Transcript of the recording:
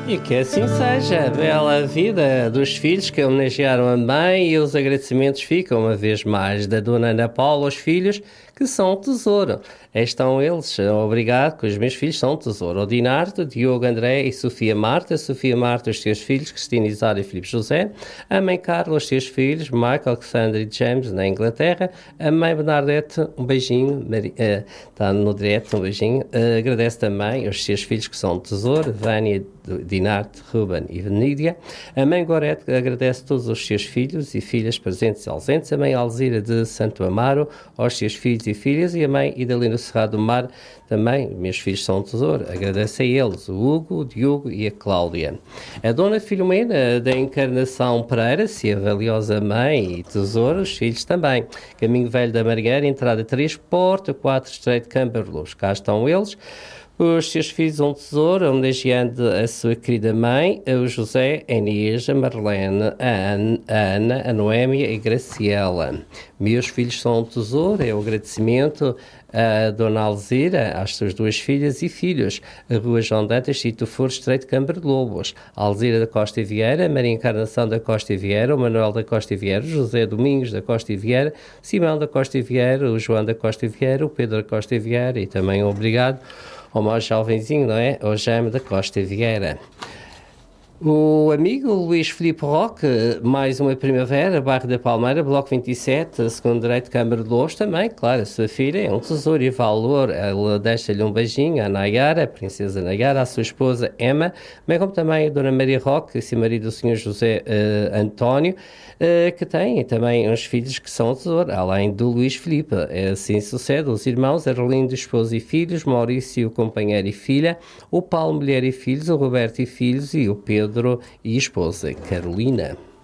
E que assim seja, a bela vida dos filhos que homenagearam a mãe, e os agradecimentos ficam uma vez mais da Dona Ana Paula aos filhos, que são um tesouro. Estão eles, obrigado, que os meus filhos são um tesouro. O Dinardo, Diogo, André e Sofia Marta, os seus filhos, Cristina Isário e Filipe José, a mãe Carla, os seus filhos, Michael, Alexandre e James, na Inglaterra, a mãe Bernadette, um beijinho, está no direto, um beijinho, agradece também aos seus filhos que são um tesouro, Vânia, Dinardo, Ruben e Venídia. A mãe Gorete agradece a todos os seus filhos e filhas presentes e ausentes. A mãe Alzira de Santo Amaro, aos seus filhos e filhas. E a mãe Idalina Cerrado do Mar, também, meus filhos são um tesouro. Agradece a eles, o Hugo, o Diogo e a Cláudia. A Dona Filomena da Encarnação Pereira, se a valiosa mãe e tesouro, os filhos também. Caminho Velho da Margueira, entrada 3, Porta 4, Estreito Cambarluz. Cá estão eles. Os seus filhos um tesouro, homenageando a sua querida mãe, o José, a Inês, a Marlene, a Ana, a Noémia e a Graciela. Meus filhos são um tesouro, é um agradecimento a Dona Alzira, às suas duas filhas e filhos, a Rua João Dantas, Sítio Foro, Estreito Câmara de Lobos, a Alzira da Costa e Vieira, a Maria Encarnação da Costa e Vieira, o Manuel da Costa e Vieira, o José Domingos da Costa e Vieira, Simão da Costa e Vieira, o João da Costa e Vieira, o Pedro da Costa e Vieira e também obrigado ao mais jovenzinho, não é? Ao Jaime da Costa Vieira. O amigo Luís Filipe Roque, mais uma primavera, Bairro da Palmeira, Bloco 27, segundo direito, Câmara de Lobos, também, claro, a sua filha é um tesouro e valor. Ela deixa-lhe um beijinho à Nayara, a princesa Nayara, à sua esposa Emma, bem como também a Dona Maria Roque, esse marido do Sr. José António, que tem também uns filhos que são um tesouro, além do Luís Filipe. Assim sucede, os irmãos Arlindo, esposo e filhos, Maurício, companheiro e filha, o Paulo, mulher e filhos, o Roberto e filhos e o Pedro e esposa Carolina.